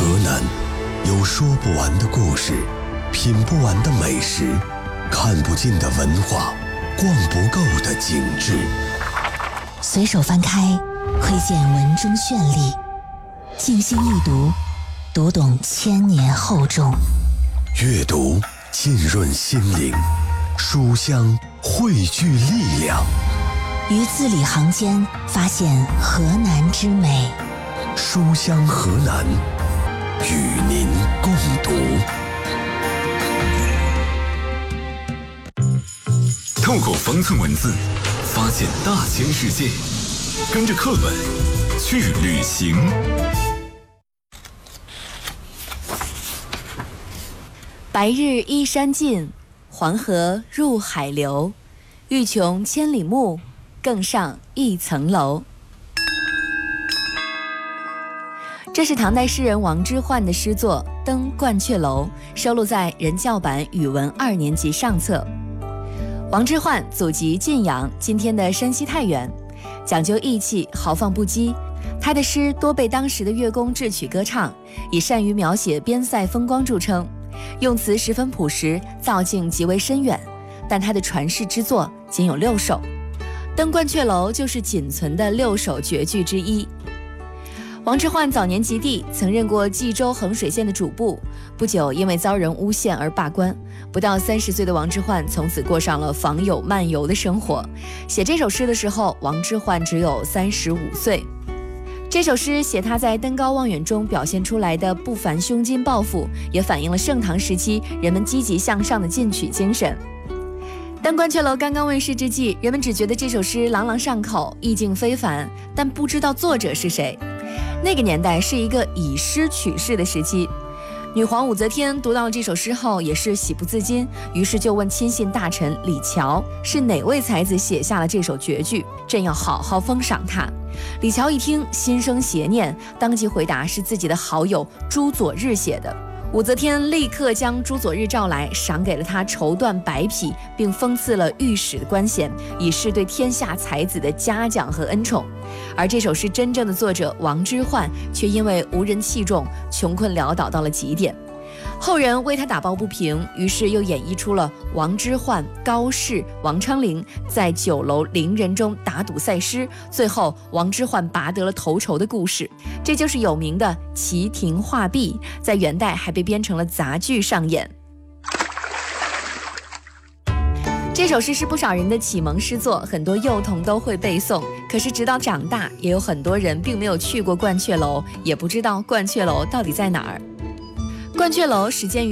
南有说不完的故事，品不完的美食，看不尽的文化，逛不够的景致。 随手翻开，窥见文中绚丽；静心一读，读懂千年厚重。 阅读浸润心灵，书香汇聚力量。 于字里行间发现河南之美。 书香河南，与您共读。 透过方寸文字，发现大千世界，跟着课本去旅行。 白日依山尽，黄河入海流。欲穷千里目，更上一层楼。这是唐代诗人王之涣的诗作《登鹳雀楼》，收录在人教版语文2年级上册。王之涣祖籍晋阳，今天的山西太原，讲究义气，豪放不羁。他的诗多被当时的乐工制曲歌唱，以善于描写边塞风光著称，用词十分朴实，造境极为深远。但他的传世之作仅有6首，《登鹳雀楼》就是仅存的6首绝句之一。王之涣早年及第，曾任过冀州衡水县的主簿，不久因为遭人诬陷而罢官。不到30岁的王之涣从此过上了访友漫游的生活。写这首诗的时候，王之涣只有35岁。这首诗写他在登高望远中表现出来的不凡胸襟抱负，也反映了盛唐时期人们积极向上的进取精神。登鹳雀楼刚刚问世之际，人们只觉得这首诗朗朗上口，意境非凡，但不知道作者是谁。那个年代是一个以诗取士的时期，女皇武则天读到了这首诗后也是喜不自禁，于是就问亲信大臣李峤是哪位才子写下了这首绝句，朕要好好封赏他。李峤一听心生邪念，当即回答是自己的好友朱佐日写的。武则天立刻将朱佐日召来，赏给了他绸缎白匹，并封赐了御史的官衔，以示对天下才子的嘉奖和恩宠。而这首诗真正的作者王之涣却因为无人器重，穷困潦倒到了极点。后人为他打抱不平，于是又演绎出了王之涣、高适、王昌龄在酒楼伶人中打赌赛诗，最后王之涣拔得了头筹的故事。这就是有名的齐亭画壁，在元代还被编成了杂剧上演。这首诗是不少人的启蒙诗作，很多幼童都会背诵。可是直到长大，也有很多人并没有去过鹳雀楼，也不知道鹳雀楼到底在哪儿。鹳雀楼始建于